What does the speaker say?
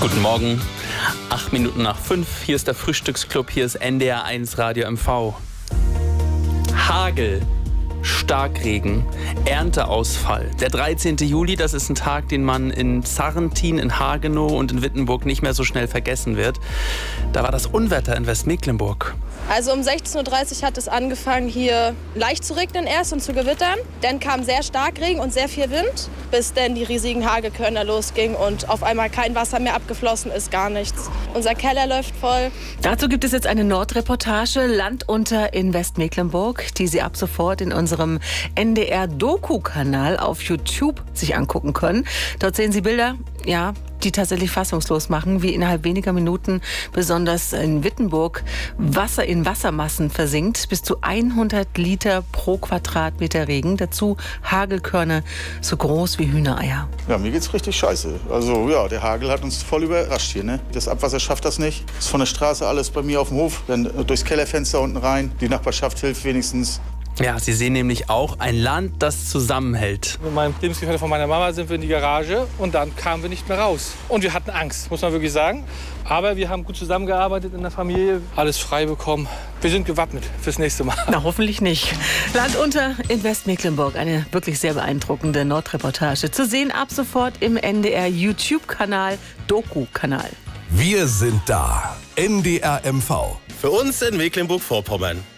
Guten Morgen, 5:08. Hier ist der Frühstücksclub, hier ist NDR 1 Radio MV. Hagel, Starkregen, Ernteausfall. Der 13. Juli, das ist ein Tag, den man in Sarrentin, in Hagenow und in Wittenburg nicht mehr so schnell vergessen wird. Da war das Unwetter in Westmecklenburg. Also um 16:30 Uhr hat es angefangen, hier leicht zu regnen erst und zu gewittern. Dann kam sehr Starkregen und sehr viel Wind, bis dann die riesigen Hagelkörner losgingen und auf einmal kein Wasser mehr abgeflossen ist, gar nichts. Unser Keller läuft voll. Dazu gibt es jetzt eine Nordreportage, Land unter in Westmecklenburg, die Sie ab sofort in unserem NDR-Doku-Kanal auf YouTube sich angucken können. Dort sehen Sie Bilder, die tatsächlich fassungslos machen, wie innerhalb weniger Minuten besonders in Wittenburg Wasser in Wassermassen versinkt. Bis zu 100 Liter pro Quadratmeter Regen. Dazu Hagelkörner so groß wie Hühnereier. Ja, mir geht's richtig scheiße. Also ja, der Hagel hat uns voll überrascht hier. Ne? Das Abwasser schafft das nicht. Ist von der Straße alles bei mir auf dem Hof. Dann durchs Kellerfenster unten rein. Die Nachbarschaft hilft wenigstens. Ja, Sie sehen nämlich auch ein Land, das zusammenhält. Mit meinem Lebensgefährten von meiner Mama sind wir in die Garage und dann kamen wir nicht mehr raus. Und wir hatten Angst, muss man wirklich sagen. Aber wir haben gut zusammengearbeitet in der Familie, alles frei bekommen. Wir sind gewappnet fürs nächste Mal. Na, hoffentlich nicht. Land unter in Westmecklenburg, eine wirklich sehr beeindruckende Nordreportage. Zu sehen ab sofort im NDR YouTube-Kanal, Doku-Kanal. Wir sind da. NDR MV. Für uns in Mecklenburg-Vorpommern.